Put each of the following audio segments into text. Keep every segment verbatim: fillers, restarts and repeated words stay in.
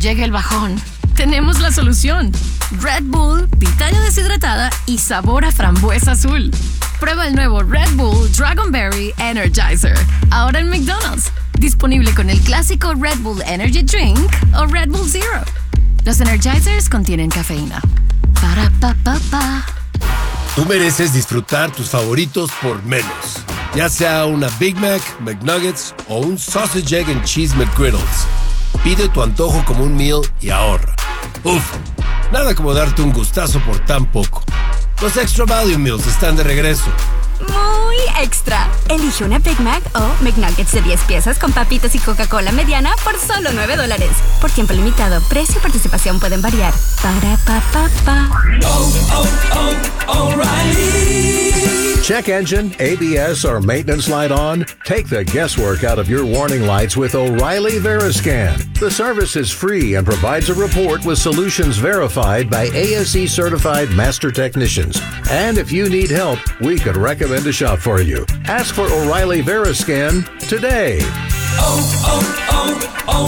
llegue el bajón, tenemos la solución. Red Bull, pitaya deshidratada y sabor a frambuesa azul. Prueba el nuevo Red Bull Dragonberry Energizer, ahora en McDonald's. Disponible con el clásico Red Bull Energy Drink o Red Bull Zero. Los Energizers contienen cafeína. Para pa pa pa. Tú mereces disfrutar tus favoritos por menos. Ya sea una Big Mac, McNuggets o un Sausage, Egg and Cheese McGriddles. Pide tu antojo como un meal y ahorra. Uf, nada como darte un gustazo por tan poco. Los Extra Value Meals están de regreso. Muy extra. Elige una Big Mac o McNuggets de diez piezas con papitas y Coca-Cola mediana por solo nueve dólares. Por tiempo limitado, precio y participación pueden variar. Para pa pa pa. Oh, oh, oh, O'Reilly. Check engine, A B S, or maintenance light on? Take the guesswork out of your warning lights with O'Reilly Veriscan. The service is free and provides a report with solutions verified by A S E certified master technicians. And if you need help, we could recommend a shop for you. Ask for O'Reilly Veriscan today. Oh,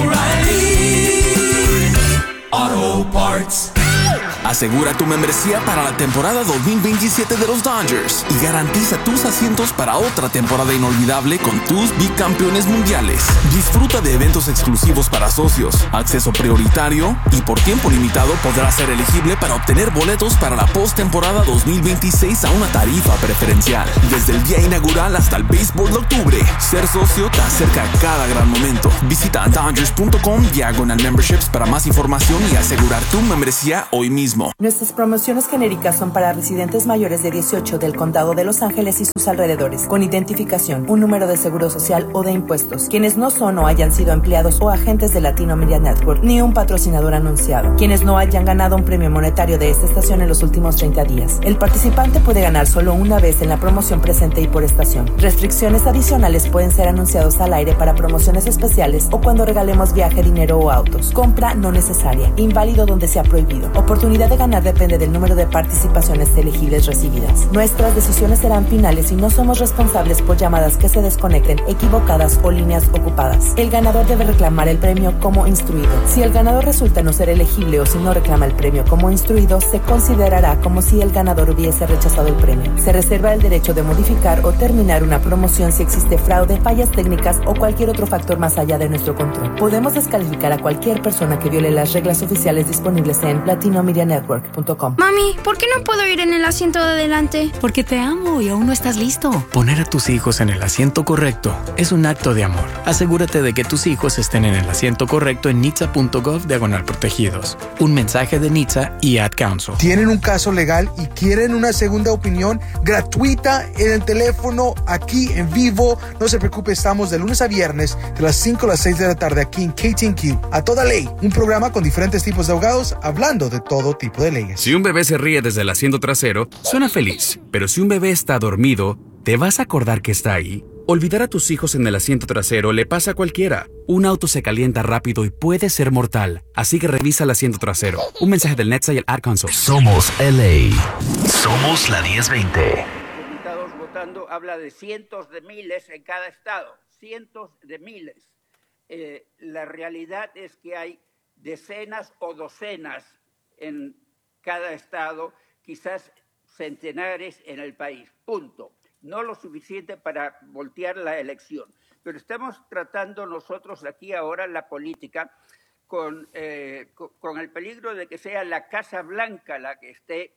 oh, oh, O'Reilly Auto Parts. Asegura tu membresía para la temporada dos mil veintisiete de los Dodgers y garantiza tus asientos para otra temporada inolvidable con tus bicampeones mundiales. Disfruta de eventos exclusivos para socios, acceso prioritario y por tiempo limitado podrás ser elegible para obtener boletos para la postemporada dos mil veintiséis a una tarifa preferencial. Desde el día inaugural hasta el béisbol de octubre, ser socio te acerca a cada gran momento. Visita dodgers punto com diagonal memberships para más información y asegurar tu membresía hoy mismo. Nuestras promociones genéricas son para residentes mayores de dieciocho del Condado de Los Ángeles y sus alrededores, con identificación, un número de seguro social o de impuestos, quienes no son o hayan sido empleados o agentes de Latino Media Network, ni un patrocinador anunciado, quienes no hayan ganado un premio monetario de esta estación en los últimos treinta días. El participante puede ganar solo una vez en la promoción presente y por estación. Restricciones adicionales pueden ser anunciados al aire para promociones especiales o cuando regalemos viaje, dinero o autos. Compra no necesaria, inválido donde sea prohibido. Oportunidad de ganar depende del número de participaciones elegibles recibidas. Nuestras decisiones serán finales y no somos responsables por llamadas que se desconecten, equivocadas o líneas ocupadas. El ganador debe reclamar el premio como instruido. Si el ganador resulta no ser elegible o si no reclama el premio como instruido, se considerará como si el ganador hubiese rechazado el premio. Se reserva el derecho de modificar o terminar una promoción si existe fraude, fallas técnicas o cualquier otro factor más allá de nuestro control. Podemos descalificar a cualquier persona que viole las reglas oficiales disponibles en latino media network punto com. Mami, ¿por qué no puedo ir en el asiento de adelante? Porque te amo y aún no estás listo. Poner a tus hijos en el asiento correcto es un acto de amor. Asegúrate de que tus hijos estén en el asiento correcto en N H T S A punto gov diagonal protegidos. Un mensaje de N H T S A y Ad Council. ¿Tienen un caso legal y quieren una segunda opinión gratuita en el teléfono aquí en vivo? No se preocupe, estamos de lunes a viernes de las cinco a las seis de la tarde aquí en K T N Q. A toda ley, un programa con diferentes tipos de abogados hablando de todo tipo de leyes. Si un bebé se ríe desde el asiento trasero, suena feliz. Pero si un bebé está dormido, ¿te vas a acordar que está ahí? Olvidar a tus hijos en el asiento trasero le pasa a cualquiera. Un auto se calienta rápido y puede ser mortal. Así que revisa el asiento trasero. Un mensaje del N H T S A y el Ad Council. Somos L A. Somos la diez veinte. Diputados votando, habla de cientos de miles en cada estado. Cientos de miles. Eh, la realidad es que hay decenas o docenas en cada estado, quizás centenares en el país, punto. No lo suficiente para voltear la elección. Pero estamos tratando nosotros aquí ahora la política con, eh, con, con el peligro de que sea la Casa Blanca la que esté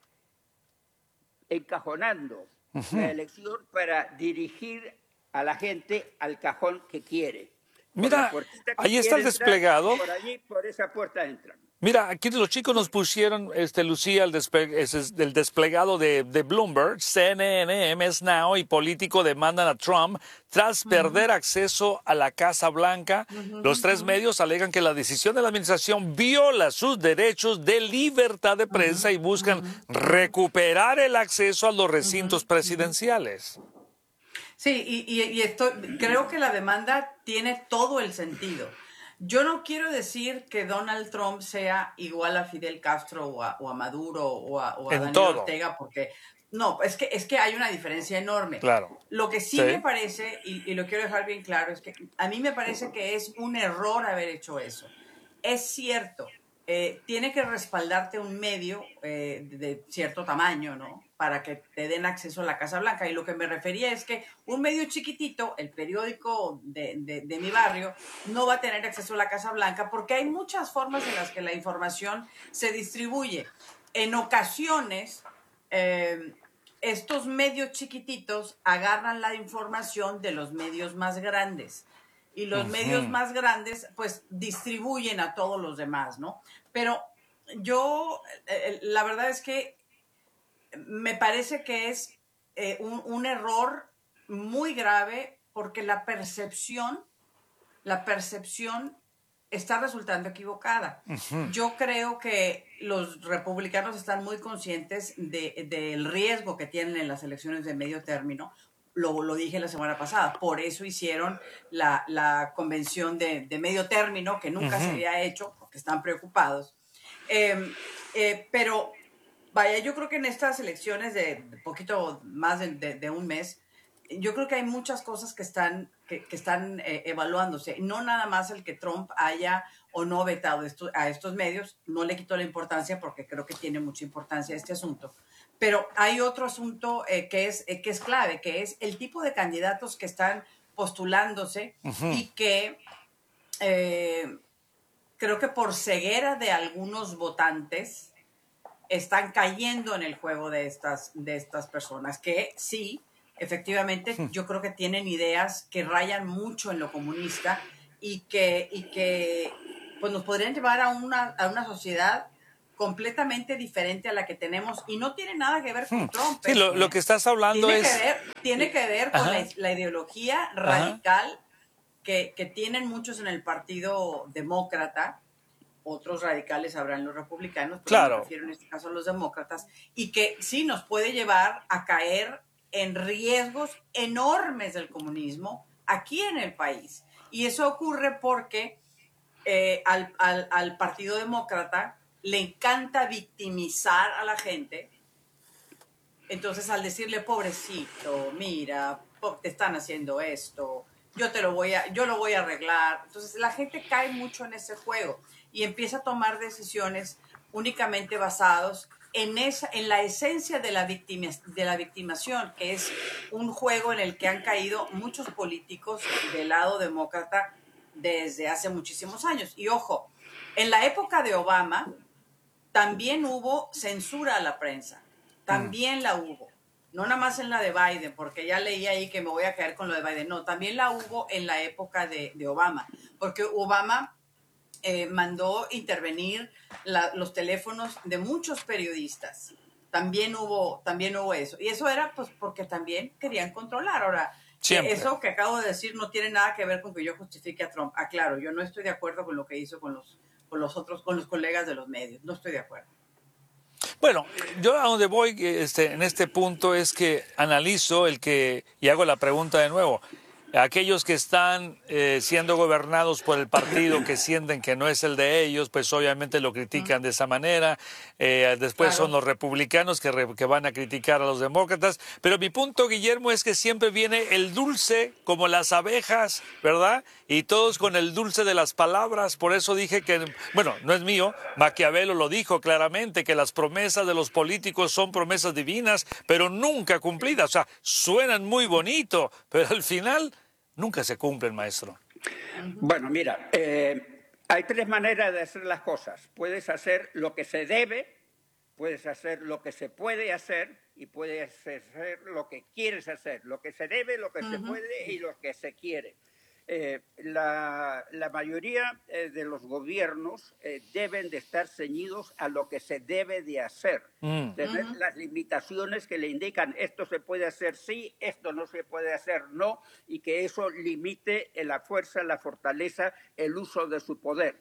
encajonando uh-huh. la elección para dirigir a la gente al cajón que quiere. Mira, ahí está el desplegado. Entrar, por allí, por esa puerta entran. Mira, aquí los chicos nos pusieron, este, Lucía, el, despe el desplegado de, de Bloomberg, C N N, M S Now y político demandan a Trump tras uh-huh. perder acceso a la Casa Blanca. Uh-huh. Los tres medios alegan que la decisión de la administración viola sus derechos de libertad de prensa uh-huh. y buscan uh-huh. recuperar el acceso a los recintos uh-huh. presidenciales. Sí, y, y, y esto, creo que la demanda tiene todo el sentido. Yo no quiero decir que Donald Trump sea igual a Fidel Castro o a, o a Maduro o a, o a Daniel todo. Ortega, porque no, es que, es que hay una diferencia enorme. Claro. Lo que sí, sí. me parece, y, y lo quiero dejar bien claro, es que a mí me parece que es un error haber hecho eso. es cierto, eh, tiene que respaldarte un medio eh, de cierto tamaño, ¿no? Para que te den acceso a la Casa Blanca. Y lo que me refería es que un medio chiquitito, el periódico de, de, de mi barrio, no va a tener acceso a la Casa Blanca porque hay muchas formas en las que la información se distribuye. En ocasiones, eh, estos medios chiquititos agarran la información de los medios más grandes. Y los uh-huh. medios más grandes, pues, distribuyen a todos los demás, ¿no? Pero yo, eh, la verdad es que me parece que es eh, un, un error muy grave porque la percepción, la percepción está resultando equivocada. Uh-huh. Yo creo que los republicanos están muy conscientes de, del riesgo que tienen en las elecciones de medio término. Lo, lo dije la semana pasada, por eso hicieron la, la convención de, de medio término, que nunca uh-huh. se había hecho, porque están preocupados. Eh, eh, pero, vaya, yo creo que en estas elecciones de, de poquito más de, de, de un mes, yo creo que hay muchas cosas que están, que, que están eh, evaluándose. No nada más el que Trump haya o no vetado esto, a estos medios, no le quito la importancia porque creo que tiene mucha importancia este asunto. Pero hay otro asunto eh, que, es, eh, que es clave, que es el tipo de candidatos que están postulándose uh-huh. y que eh, creo que por ceguera de algunos votantes están cayendo en el juego de estas, de estas personas que sí, efectivamente, uh-huh. yo creo que tienen ideas que rayan mucho en lo comunista y que, y que pues nos podrían llevar a una, a una sociedad completamente diferente a la que tenemos y no tiene nada que ver con hmm. Trump. Sí, lo, lo que estás hablando tiene es... Que ver, tiene que ver con la, la ideología radical que, que tienen muchos en el Partido Demócrata, otros radicales habrán los republicanos, pero claro. me refiero en este caso a los demócratas, y que sí nos puede llevar a caer en riesgos enormes del comunismo aquí en el país. Y eso ocurre porque eh, al, al, al Partido Demócrata le encanta victimizar a la gente. Entonces, al decirle, pobrecito, mira, te están haciendo esto, yo te lo voy a, yo lo voy a arreglar. Entonces, la gente cae mucho en ese juego y empieza a tomar decisiones únicamente basados en esa, en la esencia de la victima, de la victimación, que es un juego en el que han caído muchos políticos del lado demócrata desde hace muchísimos años. Y ojo, en la época de Obama también hubo censura a la prensa, también mm. la hubo, no nada más en la de Biden, porque ya leí ahí que me voy a caer con lo de Biden, no, también la hubo en la época de, de Obama, porque Obama eh, mandó intervenir la, los teléfonos de muchos periodistas, también hubo, también hubo eso, y eso era pues porque también querían controlar. Ahora, Siempre. eso que acabo de decir no tiene nada que ver con que yo justifique a Trump, aclaro, yo no estoy de acuerdo con lo que hizo con los con los otros, con los colegas de los medios. No estoy de acuerdo. Bueno, yo a donde voy este, en este punto es que analizo el que, y hago la pregunta de nuevo, aquellos que están eh, siendo gobernados por el partido que sienten que no es el de ellos, pues obviamente lo critican de esa manera. Eh, después claro. son los republicanos que, re, que van a criticar a los demócratas. Pero mi punto, Guillermo, es que siempre viene el dulce, como las abejas, ¿verdad? Y todos con el dulce de las palabras. Por eso dije que, bueno, no es mío, Maquiavelo lo dijo claramente, que las promesas de los políticos son promesas divinas, pero nunca cumplidas. O sea, suenan muy bonito, pero al final nunca se cumplen, maestro. Bueno, mira, eh, hay tres maneras de hacer las cosas. Puedes hacer lo que se debe, puedes hacer lo que se puede hacer y puedes hacer lo que quieres hacer. Lo que se debe, lo que uh-huh. se puede y lo que se quiere. Eh, la, la mayoría eh, de los gobiernos eh, deben de estar ceñidos a lo que se debe de hacer, mm. tener uh-huh. las limitaciones que le indican esto se puede hacer sí, esto no se puede hacer no, y que eso limite la fuerza, la fortaleza, el uso de su poder.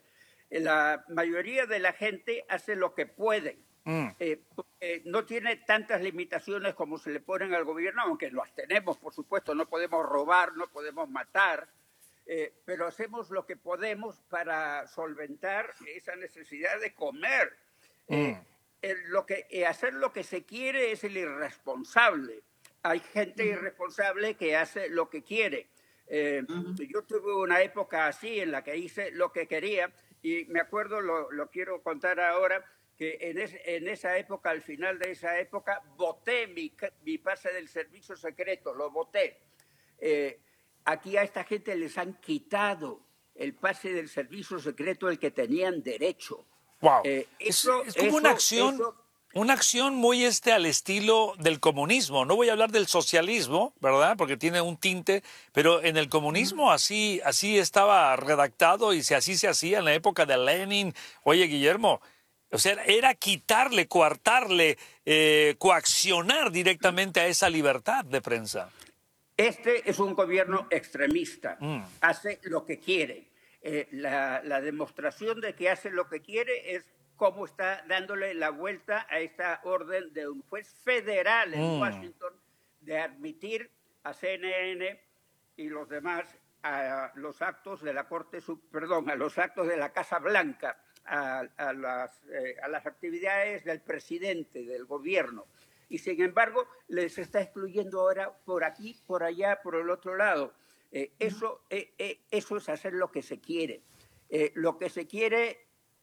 La mayoría de la gente hace lo que puede. Mm. Eh, eh, no tiene tantas limitaciones como se le ponen al gobierno, aunque las tenemos, por supuesto, no podemos robar, no podemos matar. Eh, pero hacemos lo que podemos para solventar esa necesidad de comer. Mm. Eh, el, lo que, eh, hacer lo que se quiere es el irresponsable. Hay gente mm. irresponsable que hace lo que quiere. Eh, mm. Yo tuve una época así en la que hice lo que quería y me acuerdo, lo, lo quiero contar ahora, que en, es, en esa época, al final de esa época, voté mi, mi pase del servicio secreto, lo voté. Eh, aquí a esta gente les han quitado el pase del servicio secreto al que tenían derecho. Wow. Eh, eso, es, es como eso, una acción... eso, Una acción muy este al estilo del comunismo. No voy a hablar del socialismo, ¿verdad? Porque tiene un tinte, pero en el comunismo así, así estaba redactado y si así se hacía en la época de Lenin. Oye, Guillermo, o sea, era quitarle, coartarle, eh, coaccionar directamente a esa libertad de prensa. Este es un gobierno extremista. Mm. Hace lo que quiere. Eh, la, la demostración de que hace lo que quiere es cómo está dándole la vuelta a esta orden de un juez federal en Mm. Washington de admitir a C N N y los demás a los actos de la Corte, perdón, a los actos de la Casa Blanca, a, a, las, eh, a las actividades del presidente, del gobierno. Y sin embargo, les está excluyendo ahora por aquí, por allá, por el otro lado. Eh, eso, eh, eh, eso es hacer lo que se quiere. Eh, lo que se quiere,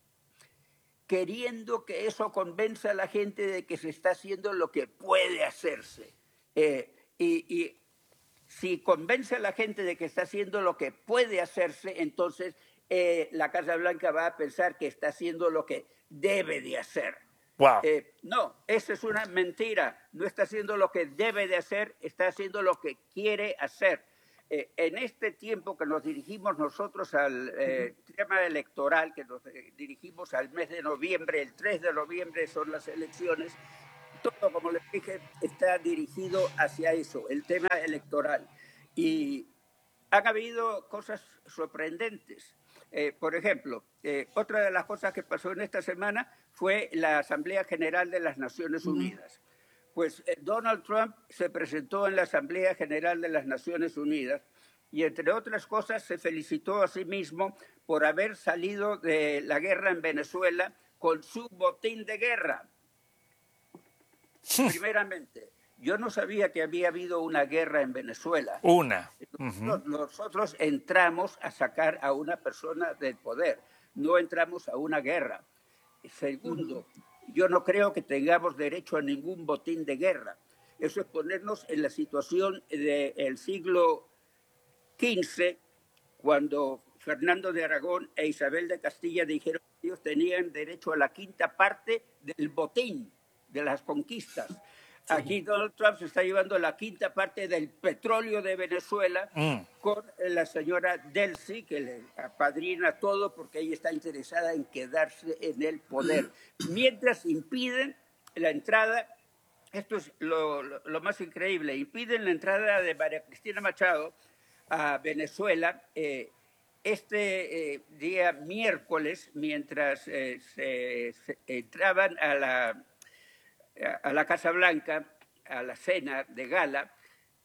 queriendo que eso convenza a la gente de que se está haciendo lo que puede hacerse. Eh, y, y si convence a la gente de que está haciendo lo que puede hacerse, entonces eh, la Casa Blanca va a pensar que está haciendo lo que debe de hacer. Wow. Eh, no, esa es una mentira. No está haciendo lo que debe de hacer, está haciendo lo que quiere hacer. Eh, en este tiempo que nos dirigimos nosotros al eh, tema electoral, que nos eh, dirigimos al mes de noviembre, el tres de noviembre son las elecciones, todo, como les dije, está dirigido hacia eso, el tema electoral. Y han habido cosas sorprendentes. Eh, por ejemplo, eh, otra de las cosas que pasó en esta semana fue la Asamblea General de las Naciones Unidas. Pues eh, Donald Trump se presentó en la Asamblea General de las Naciones Unidas y, entre otras cosas, se felicitó a sí mismo por haber salido de la guerra en Venezuela con su botín de guerra. Primeramente, yo no sabía que había habido una guerra en Venezuela. Una. Nosotros, nosotros entramos a sacar a una persona del poder, no entramos a una guerra. Segundo, yo no creo que tengamos derecho a ningún botín de guerra. Eso es ponernos en la situación del siglo quince, cuando Fernando de Aragón e Isabel de Castilla dijeron que ellos tenían derecho a la quinta parte del botín de las conquistas. Sí. Aquí Donald Trump se está llevando la quinta parte del petróleo de Venezuela mm. con la señora Delcy, que le apadrina todo porque ella está interesada en quedarse en el poder. Mientras impiden la entrada, esto es lo, lo, lo más increíble, impiden la entrada de María Cristina Machado a Venezuela eh, este eh, día miércoles, mientras eh, se, se entraban a la... a la Casa Blanca, a la cena de gala,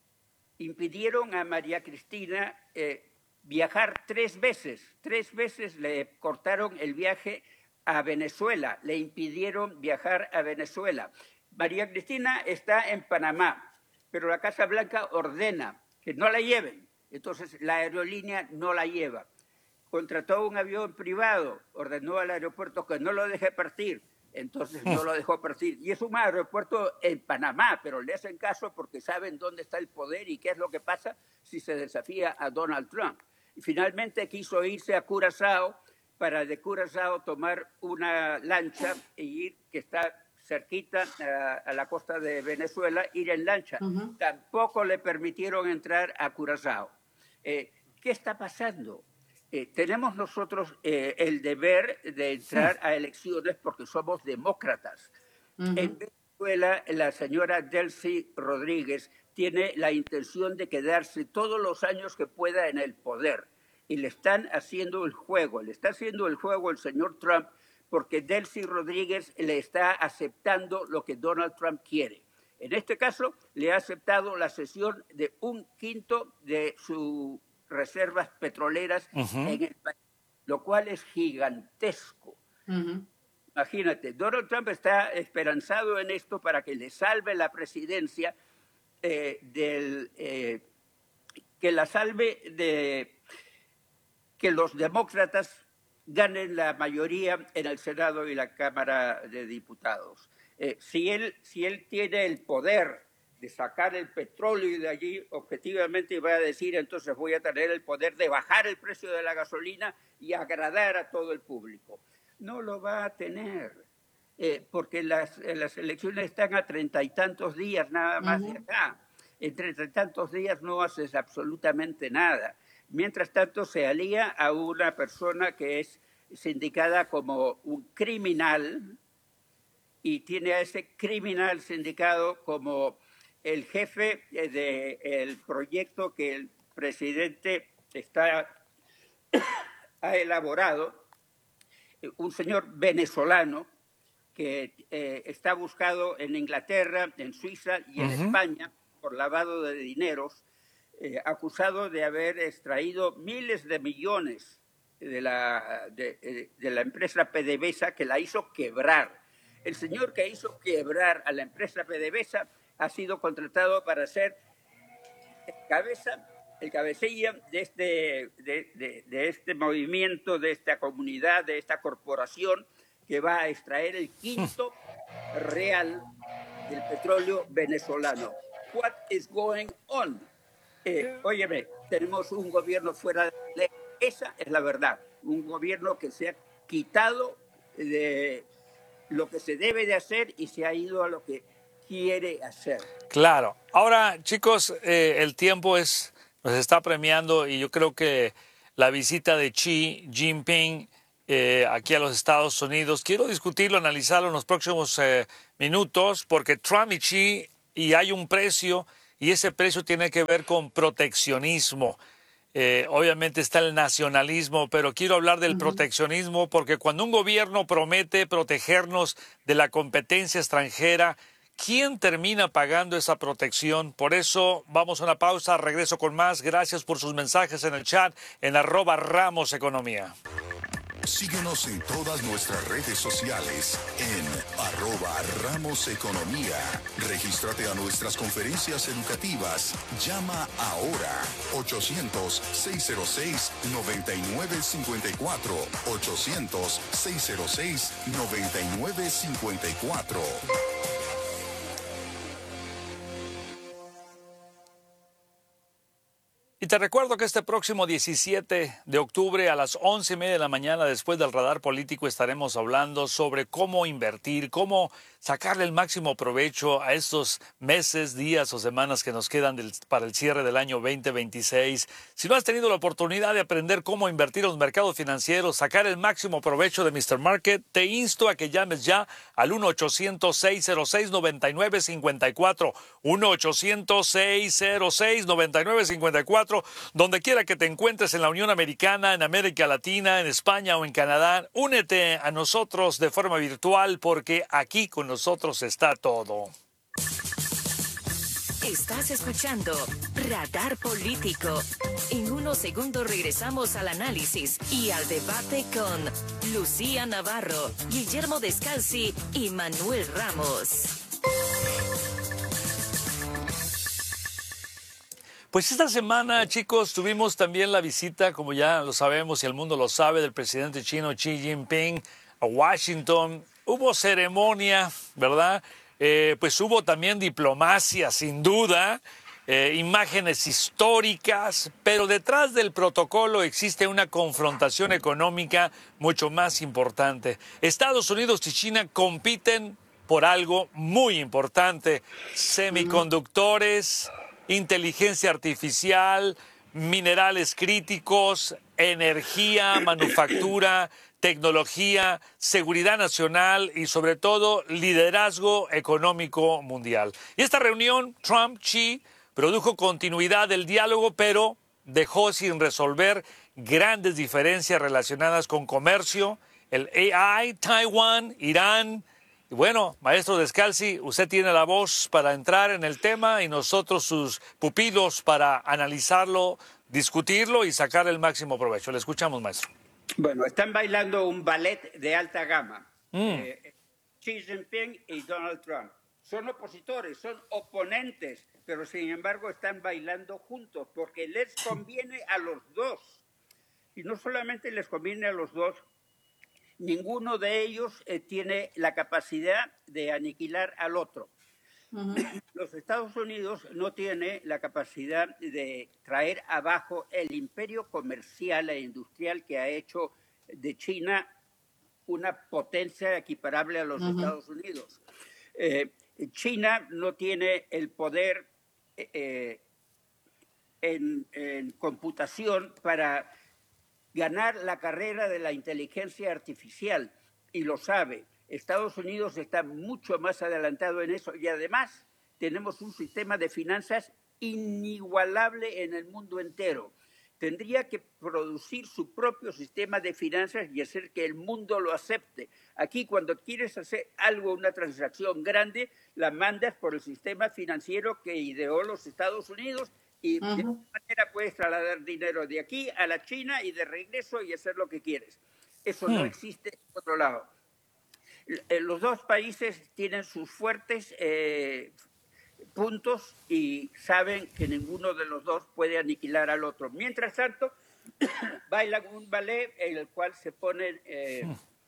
impidieron a María Cristina eh, viajar tres veces. Tres veces le cortaron el viaje a Venezuela, le impidieron viajar a Venezuela. María Cristina está en Panamá, pero la Casa Blanca ordena que no la lleven. Entonces la aerolínea no la lleva. Contrató un avión privado, ordenó al aeropuerto que no lo deje partir. Entonces no lo dejó partir. Y es un aeropuerto en Panamá, pero le hacen caso porque saben dónde está el poder y qué es lo que pasa si se desafía a Donald Trump. Y finalmente quiso irse a Curazao para de Curazao tomar una lancha e ir, que está cerquita a, a la costa de Venezuela, ir en lancha. Uh-huh. Tampoco le permitieron entrar a Curazao. Eh, ¿Qué está pasando? Eh, tenemos nosotros eh, el deber de entrar a elecciones porque somos demócratas. Uh-huh. En Venezuela, la señora Delcy Rodríguez tiene la intención de quedarse todos los años que pueda en el poder. Y le están haciendo el juego, le está haciendo el juego el señor Trump porque Delcy Rodríguez le está aceptando lo que Donald Trump quiere. En este caso, le ha aceptado la cesión de un quinto de su reservas petroleras uh-huh. en el país, lo cual es gigantesco. Uh-huh. Imagínate, Donald Trump está esperanzado en esto para que le salve la presidencia, eh, del, eh, que la salve de que los demócratas ganen la mayoría en el Senado y la Cámara de Diputados. Eh, si él, si él tiene el poder de sacar el petróleo de allí, objetivamente va a decir, entonces voy a tener el poder de bajar el precio de la gasolina y agradar a todo el público. No lo va a tener, eh, porque las, las elecciones están a treinta y tantos días nada más uh-huh. de acá. En treinta y tantos días no haces absolutamente nada. Mientras tanto, se alía a una persona que es sindicada como un criminal y tiene a ese criminal sindicado como el jefe del proyecto que el presidente está, ha elaborado, un señor venezolano que eh, está buscado en Inglaterra, en Suiza y en uh-huh. España por lavado de dineros, eh, acusado de haber extraído miles de millones de la, de, de la empresa PDVSA, que la hizo quebrar. El señor que hizo quebrar a la empresa PDVSA ha sido contratado para ser el cabeza, el cabecilla de este, de, de, de este movimiento, de esta comunidad, de esta corporación que va a extraer el quinto real del petróleo venezolano. What is going on? Eh, óyeme, tenemos un gobierno fuera de la ley. Esa es la verdad. Un gobierno que se ha quitado de lo que se debe de hacer y se ha ido a lo que quiere hacer. Claro. Ahora, chicos, eh, el tiempo es, nos está premiando y yo creo que la visita de Xi Jinping eh, aquí a los Estados Unidos, quiero discutirlo, analizarlo en los próximos eh, minutos, porque Trump y Xi, y hay un precio, y ese precio tiene que ver con proteccionismo. Eh, obviamente está el nacionalismo, pero quiero hablar del uh-huh. proteccionismo, porque cuando un gobierno promete protegernos de la competencia extranjera, ¿quién termina pagando esa protección? Por eso vamos a una pausa, regreso con más. Gracias por sus mensajes en el chat, en arroba Ramos Economía. Síguenos en todas nuestras redes sociales en arroba Ramos Economía. Regístrate a nuestras conferencias educativas. Llama ahora ochocientos, seiscientos seis, noventa y nueve cincuenta y cuatro. ochocientos, seiscientos seis, noventa y nueve cincuenta y cuatro. Y te recuerdo que este próximo diecisiete de octubre a las once y media de la mañana, después del radar político, estaremos hablando sobre cómo invertir, cómo sacarle el máximo provecho a estos meses, días o semanas que nos quedan del, para el cierre del año veinte veintiséis. Si no has tenido la oportunidad de aprender cómo invertir en los mercados financieros, sacar el máximo provecho de míster Market, te insto a que llames ya al uno ochocientos, seiscientos seis, noventa y nueve cincuenta y cuatro. uno ochocientos, seiscientos seis, noventa y nueve cincuenta y cuatro. Donde quiera que te encuentres en la Unión Americana, en América Latina, en España o en Canadá, únete a nosotros de forma virtual, porque aquí con nosotros está todo. Estás escuchando Radar Político. En unos segundos regresamos al análisis y al debate con Lucía Navarro, Guillermo Descalzi y Manuel Ramos. Pues esta semana, chicos, tuvimos también la visita, como ya lo sabemos y el mundo lo sabe, del presidente chino Xi Jinping a Washington. Hubo ceremonia, ¿verdad? Eh, pues hubo también diplomacia, sin duda, eh, imágenes históricas, pero detrás del protocolo existe una confrontación económica mucho más importante. Estados Unidos y China compiten por algo muy importante: semiconductores, inteligencia artificial, minerales críticos, energía, manufactura, tecnología, seguridad nacional y sobre todo liderazgo económico mundial. Y esta reunión, Trump-Xi, produjo continuidad del diálogo, pero dejó sin resolver grandes diferencias relacionadas con comercio, el A I, Taiwán, Irán. Y bueno, maestro Descalzi, usted tiene la voz para entrar en el tema y nosotros sus pupilos para analizarlo, discutirlo y sacar el máximo provecho. Le escuchamos, maestro. Bueno, están bailando un ballet de alta gama. Mm. Eh, Xi Jinping y Donald Trump. Son opositores, son oponentes, pero sin embargo están bailando juntos porque les conviene a los dos. Y no solamente les conviene a los dos ninguno de ellos eh, tiene la capacidad de aniquilar al otro. Uh-huh. Los Estados Unidos no tiene la capacidad de traer abajo el imperio comercial e industrial que ha hecho de China una potencia equiparable a los uh-huh. Estados Unidos. Eh, China no tiene el poder eh, en, en computación para ganar la carrera de la inteligencia artificial, y lo sabe. Estados Unidos está mucho más adelantado en eso, y además tenemos un sistema de finanzas inigualable en el mundo entero. Tendría que producir su propio sistema de finanzas y hacer que el mundo lo acepte. Aquí, cuando quieres hacer algo, una transacción grande, la mandas por el sistema financiero que ideó los Estados Unidos, y uh-huh. de esa manera puedes trasladar dinero de aquí a la China y de regreso y hacer lo que quieres. Eso uh-huh. no existe en otro lado. Los dos países tienen sus fuertes eh, puntos y saben que ninguno de los dos puede aniquilar al otro. Mientras tanto, bailan un ballet en el cual se ponen eh,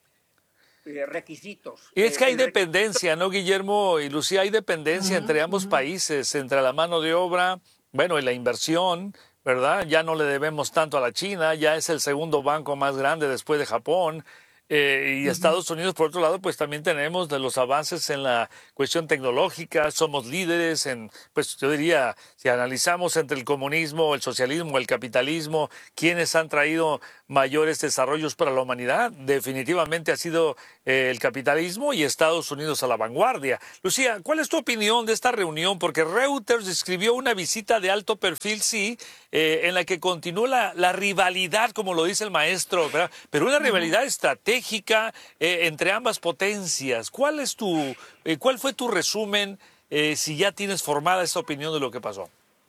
eh, requisitos. Y es que hay eh, dependencia, ¿no, Guillermo y Lucía? Hay dependencia uh-huh, entre ambos uh-huh. países, entre la mano de obra, bueno, y la inversión, ¿verdad? Ya no le debemos tanto a la China, ya es el segundo banco más grande después de Japón. Eh, y uh-huh. Estados Unidos, por otro lado, pues también tenemos de los avances en la cuestión tecnológica, somos líderes en, pues yo diría, si analizamos entre el comunismo, el socialismo, el capitalismo, ¿quiénes han traído mayores desarrollos para la humanidad? Definitivamente ha sido eh, el capitalismo y Estados Unidos a la vanguardia. Lucía, ¿cuál es tu opinión de esta reunión? Porque Reuters describió una visita de alto perfil, sí, eh, en la que continúa la, la rivalidad, como lo dice el maestro, ¿verdad? Pero una rivalidad uh-huh. estratégica Eh, entre ambas potencias. ¿Cuál es tu, eh, cuál fue tu resumen, eh, si ya tienes formada esa opinión de lo que pasó?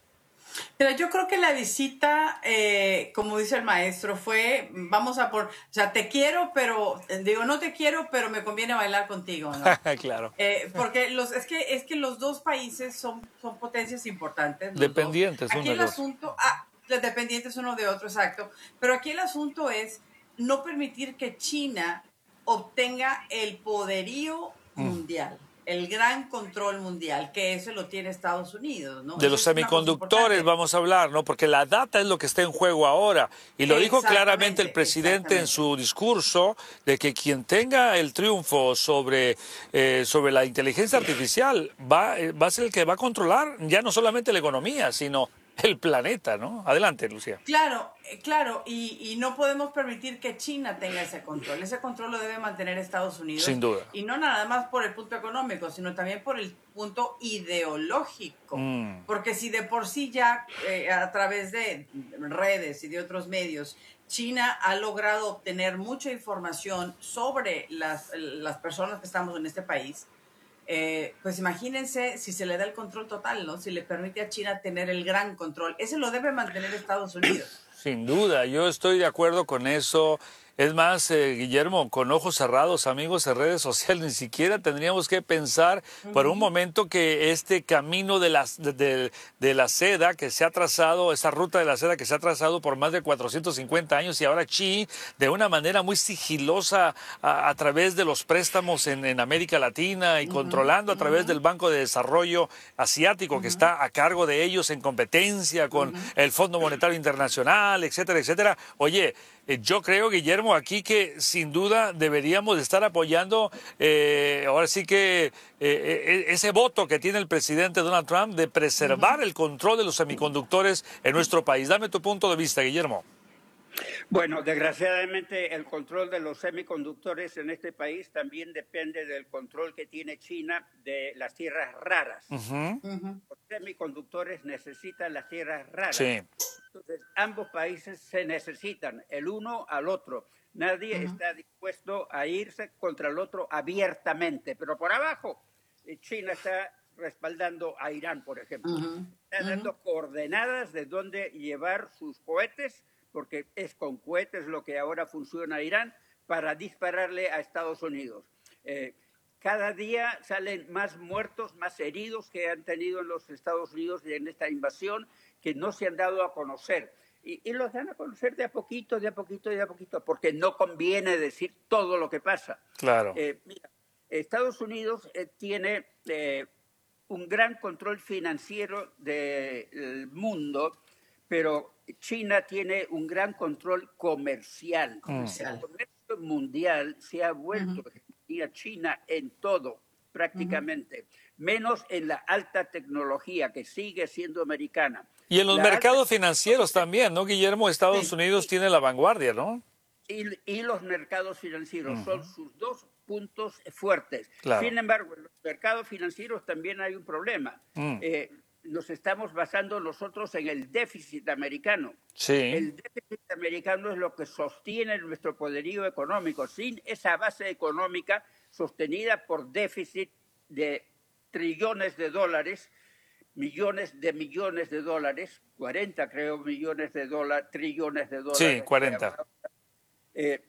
Pero yo creo que la visita, eh, como dice el maestro, fue, vamos a por, o sea, te quiero, pero, digo, no te quiero, pero me conviene bailar contigo, ¿no? Claro. Eh, porque los, es que, es que los dos países son, son potencias importantes. Dependientes, dos. Aquí uno el de asunto, ah, dependientes uno de otro, exacto. Pero aquí el asunto es no permitir que China obtenga el poderío mm. mundial, el gran control mundial, que eso lo tiene Estados Unidos, ¿no? De los semiconductores vamos a hablar, ¿no? Porque la data es lo que está en juego ahora. Y lo dijo claramente el presidente en su discurso, de que quien tenga el triunfo sobre, eh, sobre la inteligencia artificial va, va a ser el que va a controlar ya no solamente la economía, sino el planeta, ¿no? Adelante, Lucía. Claro, claro, y, y no podemos permitir que China tenga ese control. Ese control lo debe mantener Estados Unidos. Sin duda. Y no nada más por el punto económico, sino también por el punto ideológico. Mm. Porque si de por sí ya, eh, a través de redes y de otros medios, China ha logrado obtener mucha información sobre las, las personas que estamos en este país, Eh, pues imagínense si se le da el control total, ¿no? Si le permite a China tener el gran control. Ese lo debe mantener Estados Unidos. Sin duda, yo estoy de acuerdo con eso. Es más, eh, Guillermo, con ojos cerrados, amigos en redes sociales, ni siquiera tendríamos que pensar uh-huh. por un momento que este camino de la, de, de, de la seda que se ha trazado, esa ruta de la seda que se ha trazado por más de cuatrocientos cincuenta años, y ahora Xi, de una manera muy sigilosa a, a través de los préstamos en, en América Latina y uh-huh. controlando a través uh-huh. del Banco de Desarrollo Asiático, uh-huh. que está a cargo de ellos en competencia con uh-huh. el Fondo Monetario Internacional, etcétera, etcétera. Oye, yo creo, Guillermo, aquí que sin duda deberíamos de estar apoyando eh, ahora sí que eh, ese voto que tiene el presidente Donald Trump de preservar uh-huh. el control de los semiconductores en nuestro país. Dame tu punto de vista, Guillermo. Bueno, desgraciadamente el control de los semiconductores en este país también depende del control que tiene China de las tierras raras. Uh-huh. Uh-huh. Los semiconductores necesitan las tierras raras. Sí. Entonces, ambos países se necesitan el uno al otro. Nadie uh-huh. está dispuesto a irse contra el otro abiertamente, pero por abajo China está respaldando a Irán, por ejemplo. Uh-huh. Está dando uh-huh. coordenadas de dónde llevar sus cohetes, porque es con cohetes lo que ahora funciona Irán, para dispararle a Estados Unidos. Eh, cada día salen más muertos, más heridos que han tenido en los Estados Unidos en esta invasión, que no se han dado a conocer. Y, y los dan a conocer de a poquito, de a poquito, de a poquito, porque no conviene decir todo lo que pasa. Claro. Eh, mira, Estados Unidos eh, tiene eh, un gran control financiero del mundo, pero China tiene un gran control comercial. Comercial. El comercio mundial se ha vuelto uh-huh. a China en todo, prácticamente, uh-huh. menos en la alta tecnología, que sigue siendo americana. Y en los la mercados alta... financieros también, ¿no, Guillermo? Estados sí, Unidos sí. tiene la vanguardia, ¿no? Y, y los mercados financieros uh-huh. son sus dos puntos fuertes. Claro. Sin embargo, en los mercados financieros también hay un problema. Mm. Eh, nos estamos basando nosotros en el déficit americano. Sí. El déficit americano es lo que sostiene nuestro poderío económico. Sin esa base económica sostenida por déficit de trillones de dólares, millones de millones de dólares, cuarenta creo millones de dólares, trillones de dólares. Sí, cuarenta. Eh,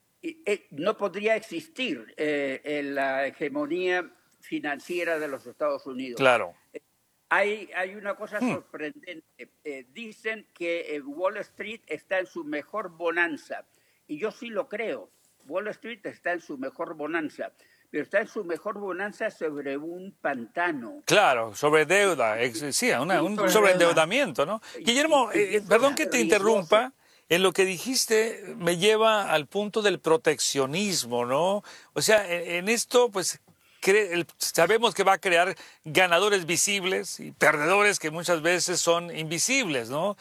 eh, no podría existir eh, en la hegemonía financiera de los Estados Unidos. Claro. Eh, hay, hay una cosa hmm. sorprendente. Eh, dicen que eh, Wall Street está en su mejor bonanza. Y yo sí lo creo. Wall Street está en su mejor bonanza. Pero está en su mejor bonanza sobre un pantano. Claro, sobre deuda. Sí, una, un sobreendeudamiento, ¿no? Guillermo, eh, perdón que te interrumpa. En lo que dijiste me lleva al punto del proteccionismo, ¿no? O sea, en, en esto, pues, cre- el, sabemos que va a crear ganadores visibles y perdedores que muchas veces son invisibles, ¿no?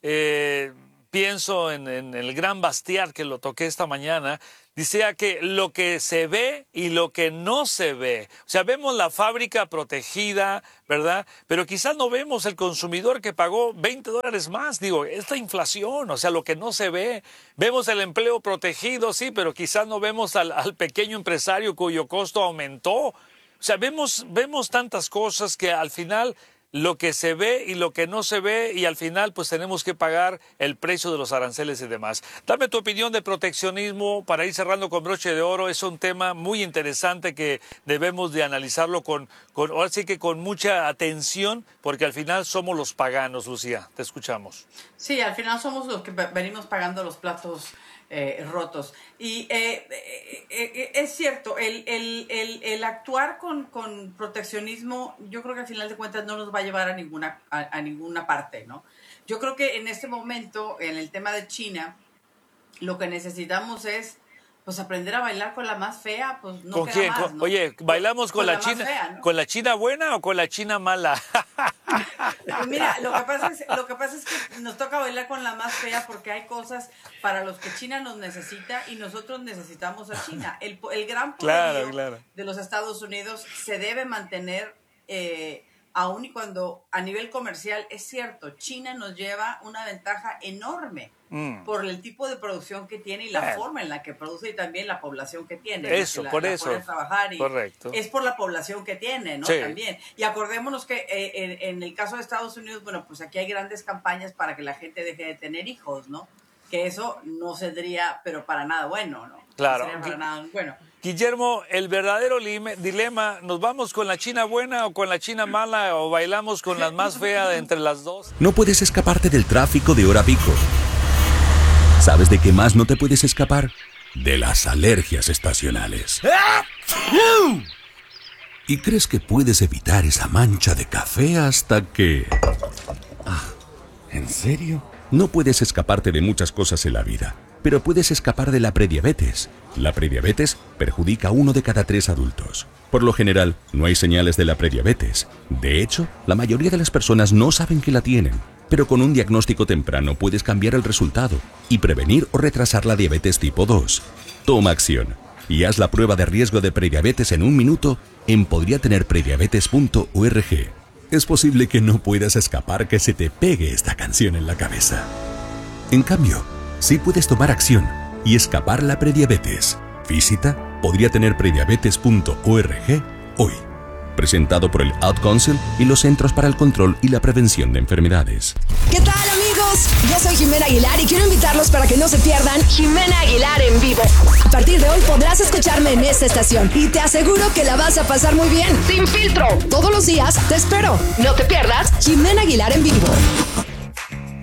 Eh, pienso en, en el gran Bastiat, que lo toqué esta mañana, decía que lo que se ve y lo que no se ve. O sea, vemos la fábrica protegida, ¿verdad? Pero quizás no vemos el consumidor que pagó veinte dólares más. Digo, esta inflación, o sea, lo que no se ve. Vemos el empleo protegido, sí, pero quizás no vemos al, al pequeño empresario cuyo costo aumentó. O sea, vemos, vemos tantas cosas que al final lo que se ve y lo que no se ve, y al final pues tenemos que pagar el precio de los aranceles y demás. Dame tu opinión de proteccionismo para ir cerrando con broche de oro. Es un tema muy interesante que debemos de analizarlo con, con ahora sí que con mucha atención, porque al final somos los paganos, Lucía. Te escuchamos. Sí, al final somos los que venimos pagando los platos Eh, rotos. Y eh, eh, eh, es cierto, el, el, el, el actuar con, con proteccionismo, yo creo que al final de cuentas no nos va a llevar a ninguna, a, a ninguna parte, ¿no? Yo creo que en este momento, en el tema de China, lo que necesitamos es pues aprender a bailar con la más fea, pues no ¿Con queda quién? más, Con, ¿no? Oye, ¿bailamos con, con la, la China fea, ¿no? con la China buena o con la China mala? Pues mira, lo que pasa es, lo que pasa es que nos toca bailar con la más fea porque hay cosas para los que China nos necesita y nosotros necesitamos a China. El, el gran poderío claro, claro. de los Estados Unidos se debe mantener eh, aún y cuando a nivel comercial, es cierto, China nos lleva una ventaja enorme mm. por el tipo de producción que tiene y la eh. forma en la que produce y también la población que tiene. Eso, la, por la eso. Trabajar y correcto. Es por la población que tiene, ¿no? Sí. También. Y acordémonos que eh, en, en el caso de Estados Unidos, bueno, pues aquí hay grandes campañas para que la gente deje de tener hijos, ¿no? Que eso no sería, pero para nada bueno, ¿no? Claro. No sería para nada bueno. Guillermo, el verdadero dilema, ¿nos vamos con la China buena o con la China mala o bailamos con la más fea de entre las dos? No puedes escaparte del tráfico de hora pico. ¿Sabes de qué más no te puedes escapar? De las alergias estacionales. Y crees que puedes evitar esa mancha de café hasta que... Ah, ¿en serio? No puedes escaparte de muchas cosas en la vida, pero puedes escapar de la prediabetes. La prediabetes perjudica a uno de cada tres adultos. Por lo general, no hay señales de la prediabetes. De hecho, la mayoría de las personas no saben que la tienen. Pero con un diagnóstico temprano puedes cambiar el resultado y prevenir o retrasar la diabetes tipo dos. Toma acción y haz la prueba de riesgo de prediabetes en un minuto en podría tener prediabetes punto org. Es posible que no puedas escapar que se te pegue esta canción en la cabeza. En cambio, sí puedes tomar acción y escapar la prediabetes. Visita podría tener prediabetes punto org hoy. Presentado por el Ad Council y los Centros para el Control y la Prevención de Enfermedades. ¿Qué tal, amigos? Yo soy Jimena Aguilar y quiero invitarlos para que no se pierdan Jimena Aguilar en vivo. A partir de hoy podrás escucharme en esta estación y te aseguro que la vas a pasar muy bien. Sin filtro. Todos los días te espero. No te pierdas Jimena Aguilar en vivo.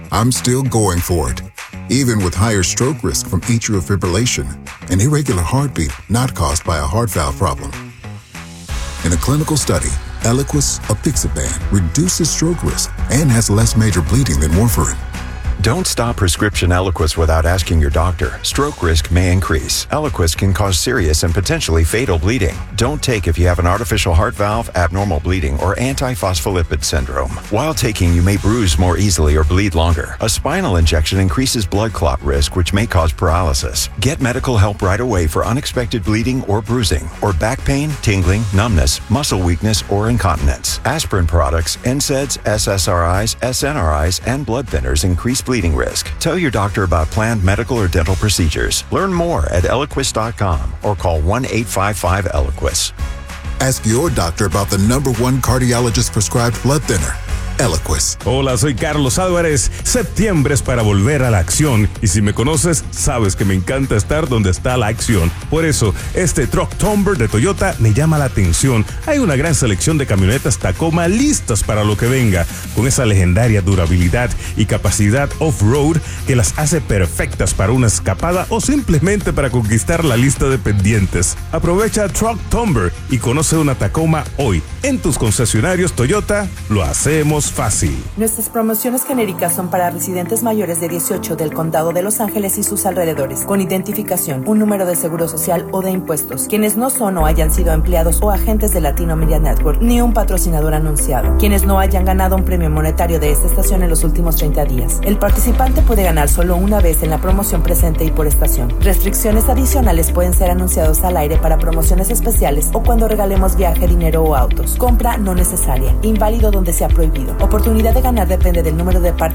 I'm still going for it, even with higher stroke risk from atrial fibrillation, an irregular heartbeat not caused by a heart valve problem. In a clinical study, Eliquis, apixaban, reduces stroke risk and has less major bleeding than warfarin. Don't stop prescription Eliquis without asking your doctor. Stroke risk may increase. Eliquis can cause serious and potentially fatal bleeding. Don't take if you have an artificial heart valve, abnormal bleeding, or antiphospholipid syndrome. While taking, you may bruise more easily or bleed longer. A spinal injection increases blood clot risk, which may cause paralysis. Get medical help right away for unexpected bleeding or bruising, or back pain, tingling, numbness, muscle weakness, or incontinence. Aspirin products, N SAIDs, S S R Is, S N R Is, and blood thinners increase bleeding risk. Tell your doctor about planned medical or dental procedures. Learn more at Eliquis dot com or call one eight five five Eliquis. Ask your doctor about the number one cardiologist prescribed blood thinner, Eliquis. Hola, soy Carlos Álvarez. Septiembre es para volver a la acción. Y si me conoces, sabes que me encanta estar donde está la acción. Por eso, este Trucktober de Toyota me llama la atención. Hay una gran selección de camionetas Tacoma listas para lo que venga, con esa legendaria durabilidad y capacidad off-road que las hace perfectas para una escapada o simplemente para conquistar la lista de pendientes. Aprovecha Trucktober y conoce una Tacoma hoy. En tus concesionarios Toyota, lo hacemos fácil. Nuestras promociones genéricas son para residentes mayores de dieciocho del Condado de Los Ángeles y sus alrededores, con identificación, un número de seguro social o de impuestos, quienes no son o hayan sido empleados o agentes de Latino Media Network, ni un patrocinador anunciado, quienes no hayan ganado un premio monetario de esta estación en los últimos treinta días. El participante puede ganar solo una vez en la promoción presente y por estación. Restricciones adicionales pueden ser anunciados al aire para promociones especiales o cuando regalemos viaje, dinero o autos. Compra no necesaria, inválido donde sea prohibido. Oportunidad de ganar depende del número de